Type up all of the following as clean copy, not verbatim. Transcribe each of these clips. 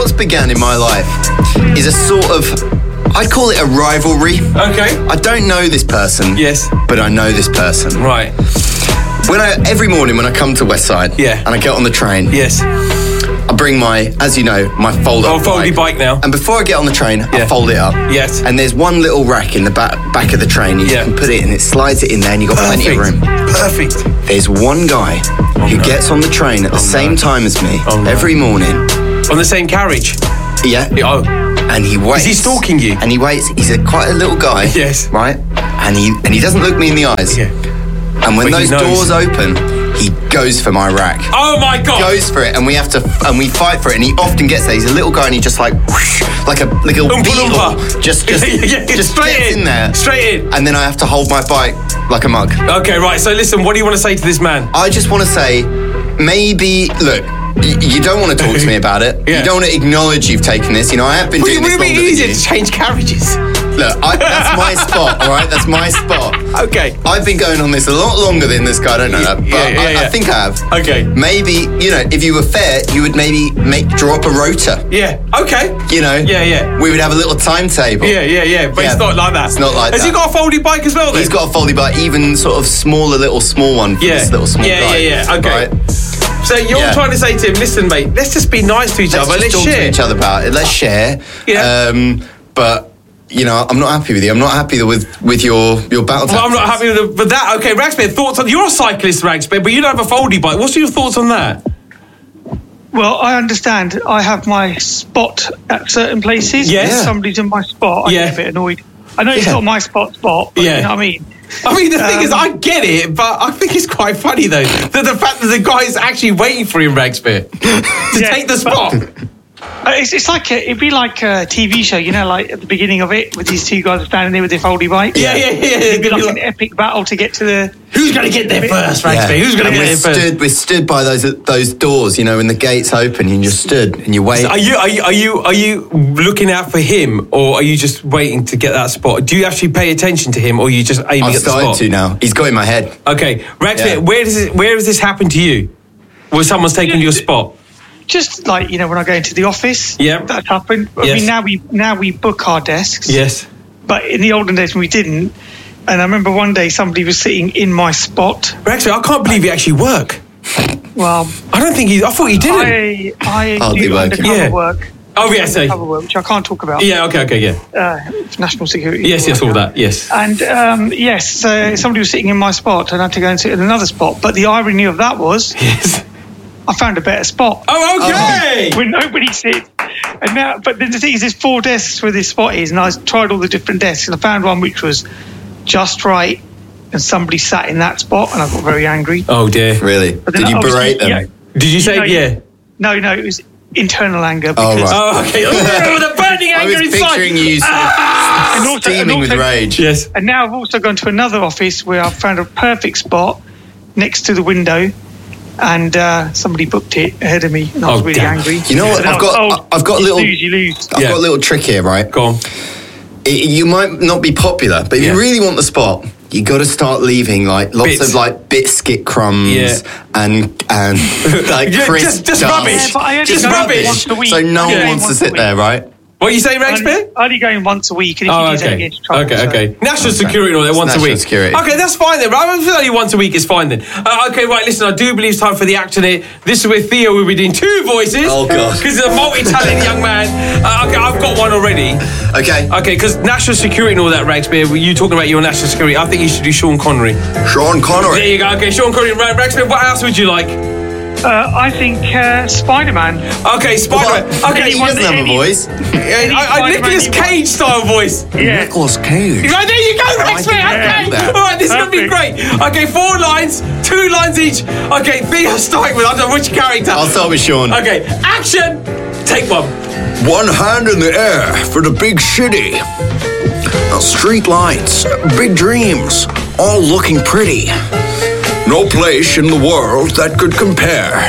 what's began in my life is a sort of, I'd call it a rivalry. Okay. I don't know this person. Yes. But I know this person. Right. Every morning when I come to Westside, and I get on the train, I bring my, as you know, my foldy bike now. And before I get on the train, I fold it up. Yes. And there's one little rack in the back of the train. You can put it in, it slides it in there, and you've got plenty of room. Perfect. There's one guy who gets on the train at the same time as me every morning. On the same carriage? Yeah. Oh. And he waits. Is he stalking you? And he waits. He's quite a little guy. Yes. Right? And he doesn't look me in the eyes. Yeah. And when those doors open, he goes for my rack. Oh my God! Goes for it, and we fight for it. And he often gets there. He's a little guy, and he just like whoosh, like a beetle, just straight in there, straight in. And then I have to hold my bike like a mug. Okay, right. So listen, what do you want to say to this man? I just want to say, maybe look. You don't want to talk to me about it. You don't want to acknowledge you've taken this. You know, I have been doing this longer than you. It's easier to change carriages. Look, that's my spot, all right? That's my spot. Okay. I've been going on this a lot longer than this guy. I don't know that, but I think I have. Okay. Maybe, if you were fair, you would maybe draw up a rota. Yeah. Okay. Yeah. We would have a little timetable. Yeah. But it's not like that. It's not like that. Has he got a foldy bike as well then? He's got a foldy bike, even sort of small one for this little small guy. Yeah. Okay. Right? So you're trying to say to him, listen, mate, let's just be nice to each other. Let's talk share. to each other about it. Let's share. Yeah. But I'm not happy with you. I'm not happy with your battle tactics. Well, I'm not happy with that. Okay, Ragspear, thoughts on... You're a cyclist, Ragspear, but you don't have a foldy bike. What's your thoughts on that? Well, I understand. I have my spot at certain places. Yes. If somebody's in my spot, I get a bit annoyed. I know it's not my spot, but you know what I mean? I mean, the thing is, I get it, but I think it's quite funny, though, that the fact that the guy is actually waiting for him, Ragspear, to take the spot. It's like it'd be like a TV show, like at the beginning of it, with these two guys standing there with their foldy bike. Yeah. It'd be like an epic battle to get to the. Who's going to get there first, Ragspear? Who's going to get there first? We're stood by those doors, when the gates open, and you're stood and you wait. So are you looking out for him, or are you just waiting to get that spot? Do you actually pay attention to him, or are you just aiming at the spot? I've started to now. He's got in my head. Okay, Ragspear, where has this happened to you? Where someone's taken your spot? Just like when I go into the office, that's happened. I mean, now we book our desks. Yes. But in the olden days when we didn't, and I remember one day somebody was sitting in my spot. Actually, I can't believe you actually work. Well, I don't think I thought you didn't. I do undercover work. Oh yes, undercover work, which I can't talk about. Yeah. Okay. It's national security. Yes, all that. Yes. And so somebody was sitting in my spot, and I had to go and sit in another spot. But the irony of that was, I found a better spot. Oh, okay. Where nobody sits. And now, but the thing is, there's 4 desks where this spot is, and I tried all the different desks, and I found one which was just right, and somebody sat in that spot, and I got very angry. Oh dear. Really? Did you berate them? Yeah. Did you say No, it was internal anger. Because, Oh, okay. The burning anger inside. I was picturing you steaming with rage. Yes. And now I've also gone to another office where I've found a perfect spot next to the window, and somebody booked it ahead of me, and I was really angry. You know what? I've got a little. You lose. I've got a little trick here, right? Go on. You might not be popular, but if you really want the spot, you got to start leaving like lots of like biscuit crumbs and like crisp just rubbish. Just rubbish. So no one wants to sit there, right? What are you saying, Ragspear? Only going once a week, and if you do that, you get into trouble. Okay. National security, or once a week. Security. Okay, that's fine then. Right? I feel only once a week is fine then. Okay, right. Listen, I do believe it's time for the action here. This is where Theo will be doing 2 voices. Oh God! Because he's a multi-talented young man. Okay, I've got one already. Okay. Okay, because national security and all that, Ragspear. You talking about your national security? I think you should do Sean Connery. Sean Connery. There you go. Okay, Sean Connery. Ragspear, what else would you like? I think Spider-Man. Okay, Spider-Man. Okay, he doesn't have a voice. Nicolas Cage style voice. Yeah. Nicolas Cage. Right, there you go, Ragspear. Okay. All right, this is going to be great. Okay, 4 lines, 2 lines each. Okay, Theo, start with, I don't know which character. I'll start with Sean. Okay, action. Take 1. One hand in the air for the big city. Street lights, big dreams, all looking pretty. No place in the world that could compare.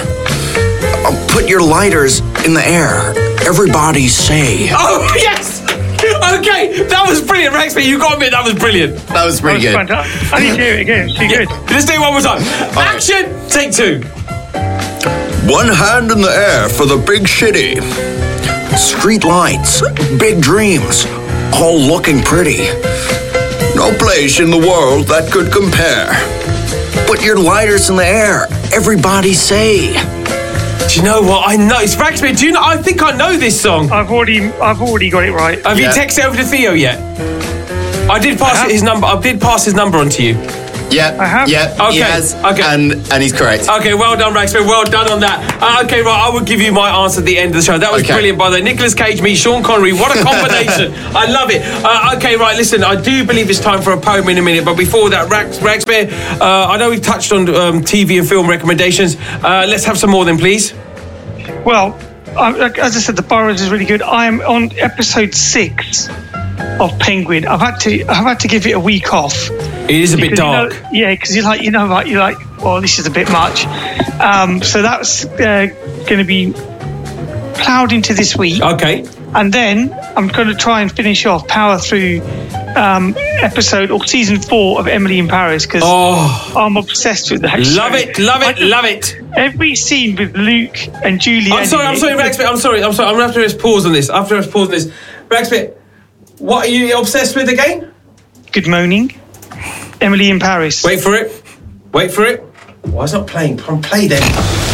Put your lighters in the air. Everybody say. Oh, yes! Okay, that was brilliant, Ragspear. You got me. That was brilliant. That was pretty good. I need to do it again. It's too good. Let's do it one more time. Action. Take 2. One hand in the air for the big city. street lights, big dreams, all looking pretty. No place in the world that could compare. Put your lighters in the air, everybody say. Do you know what? I know it's Ragspear. Do you know? I think I know this song. I've already got it right. Have you texted over to Theo yet? I did pass his number. I did pass his number on to you. Yeah, I have. Yeah, Okay, he has, okay. and he's correct. Okay, well done, Ragspear. Well done on that. Okay, right, I will give you my answer at the end of the show. That was brilliant, by the way. Nicolas Cage meets Sean Connery. What a combination. I love it. Okay, right, listen, I do believe it's time for a poem in a minute, but before that, Ragspear, I know we've touched on TV and film recommendations. Let's have some more then, please. Well, as I said, The Burrows is really good. I am on episode 6 of Penguin. I've had to give it a week off. It is a bit dark. Because you're like, well, this is a bit much. So that's going to be ploughed into this week. Okay. And then I'm going to try and power through episode or season 4 of Emily in Paris, because I'm obsessed with that show. Love it. Every scene with Luke and Julie. I'm sorry, Ragspear. I'm sorry. I'm going to have to just pause on this. Ragspear, what are you obsessed with again? Good morning. Emily in Paris. Wait for it. Why is it not playing? Play then.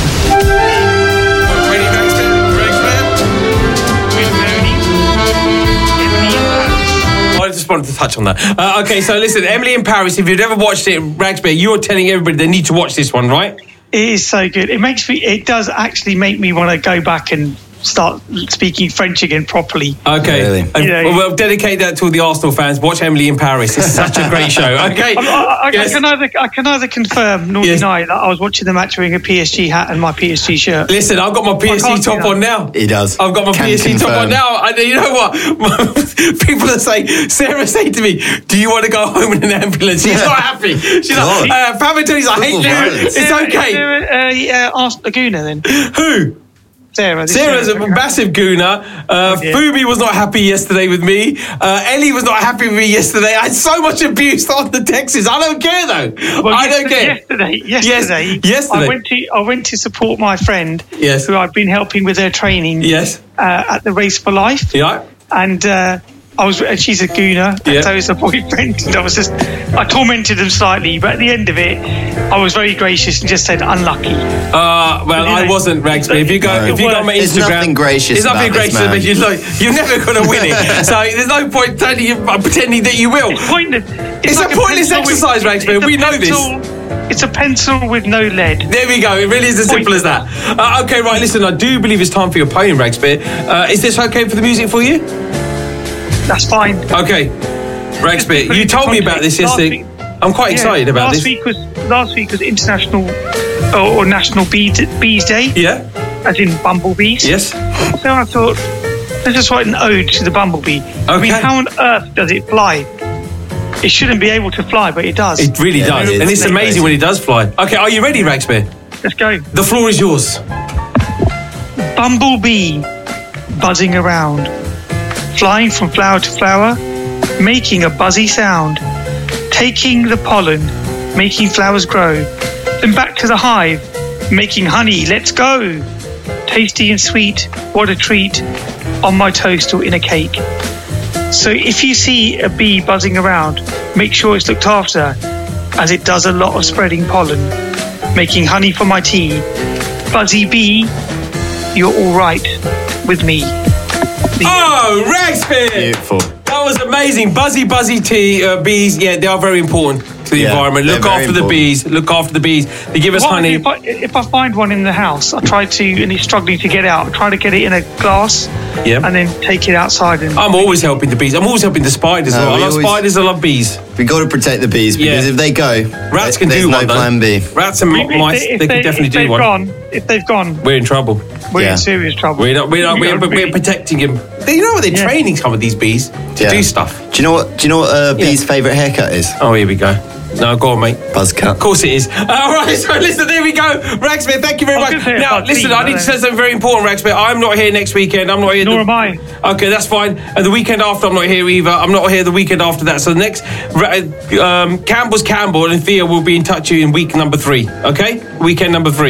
Ready, Ragspear? Good morning. Emily in Paris. I just wanted to touch on that. Okay, so listen, Emily in Paris, if you've ever watched it, Ragspear, you're telling everybody they need to watch this one, right? It is so good. It does actually make me want to go back and start speaking French again properly. Okay. Really? We'll dedicate that to all the Arsenal fans. Watch Emily in Paris. It's such a great show. Okay. I can either confirm nor deny that I was watching the match wearing a PSG hat and my PSG shirt. Listen, I've got my PSG top on now. He does. I've got my PSG top on now. And you know what? People are saying, Sarah said to me, do you want to go home in an ambulance? She's not happy. She's like, Pavatoni's like, hey, dude, it's okay. Ask Laguna then. Who? Sarah's a massive gooner. Fubi was not happy yesterday with me. Ellie was not happy with me yesterday. I had so much abuse on the texts. I don't care though. Well, I don't care. Yesterday. I went to support my friend who I've been helping with her training at the Race for Life. Yeah. And she's a gooner, and so is her boyfriend. And I tormented them slightly, but at the end of it, I was very gracious and just said unlucky. I wasn't, Ragspear. If you go on my Instagram, there's nothing gracious. There's nothing gracious about you. You're never going to win it. So there's no point pretending that you will. It's like a pointless exercise, Ragspear. We know this. It's a pencil with no lead. There we go. It really is as simple as that. Okay, right. Listen, I do believe it's time for your poem, Ragspear. Is this okay for the music for you? That's fine. Okay, Ragspear, you told me about this yesterday. I'm quite excited about this. Last week was International or National Bees Day. Yeah. As in bumblebees. Yes. So I thought, let's just write an ode to the bumblebee. Okay. I mean, how on earth does it fly? It shouldn't be able to fly, but it does. It really does. And it's amazing when it does fly. Okay, are you ready, Ragspear? Let's go. The floor is yours. Bumblebee buzzing around, flying from flower to flower, making a buzzy sound, taking the pollen, making flowers grow, then back to the hive, making honey. Let's go. Tasty and sweet, what a treat, on my toast or in a cake. So if you see a bee buzzing around, make sure it's looked after, as it does a lot of spreading pollen, making honey for my tea. Buzzy bee, you're all right with me. Oh, Ragspear! Beautiful. That was amazing. Buzzy bees, they are very important to the environment. Look after the bees. They give us honey. If I find one in the house, I try to, and it's struggling to get out, I try to get it in a glass and then take it outside. I'm always helping the bees. I'm always helping the spiders. I love spiders, I love bees. We got to protect the bees because if they go, rats can do one. There's no plan B. Rats and mice, they can definitely do one. If they've gone, we're in trouble. We're in serious trouble. We're protecting them. You know what? They're training some of these bees to do stuff. Do you know what a bee's favourite haircut is? Oh, here we go. No, go on, mate. Buzz cut. Of course it is. All right, so listen, there we go. Ragspear, thank you very much. Now, listen, I need to say something very important, Ragspear. I'm not here next weekend. I'm not here. Nor am I. Okay, that's fine. And the weekend after, I'm not here either. I'm not here the weekend after that. So the next, Campbell and Theo will be in touch with you in week number 3. Okay? Weekend number 3.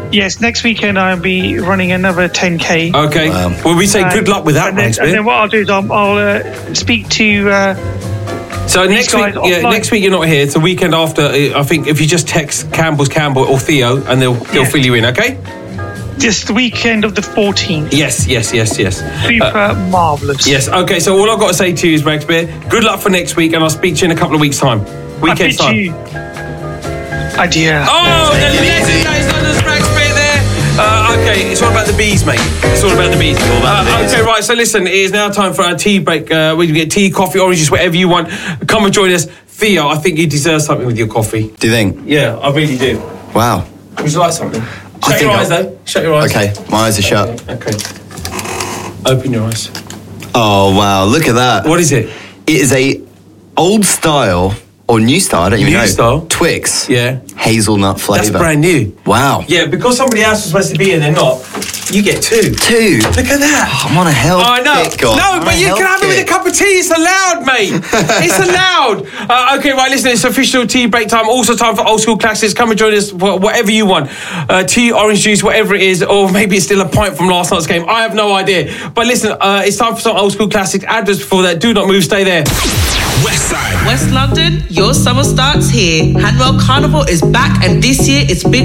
Yes, next weekend I'll be running another 10K. Okay. Well, we say good luck with that, and then what I'll do is I'll speak to... So next week you're not here. It's the weekend after. I think if you just text Campbell or Theo, and they'll fill you in. Okay. Just the weekend of the 14th. Yes. Super marvellous. Yes. Okay. So all I've got to say to you is, Max Beer, good luck for next week, and I'll speak to you in a couple of weeks' time. Weekend time. Adieu. Oh, the legendary London's Max Beer there. Okay, it's all about the bees, mate. It's all about the bees. Okay, right, so listen, it is now time for our tea break. We can get tea, coffee, oranges, whatever you want. Come and join us. Theo, I think you deserve something with your coffee. Do you think? Yeah, I really do. Wow. Would you like something? Shut your eyes, though. Shut your eyes. Okay, my eyes are shut. Okay. Open your eyes. Oh, wow, look at that. What is it? It is a old style... Or new style, I don't even know. New style? Twix. Yeah. Hazelnut flavour. That's brand new. Wow. Yeah, because somebody else was supposed to be and they're not, you get two. Two? Look at that. Oh, I'm on a health kick, God. No, but you can have it with a cup of tea. It's allowed, mate. It's allowed. Okay, right, listen, it's official tea break time. Also time for old school classics. Come and join us for whatever you want. Tea, orange juice, whatever it is. Or maybe it's still a pint from last night's game. I have no idea. But listen, it's time for some old school classics. Address before that. Do not move. Stay there. West London, your summer starts here. Hanwell Carnival is back, and this year it's bigger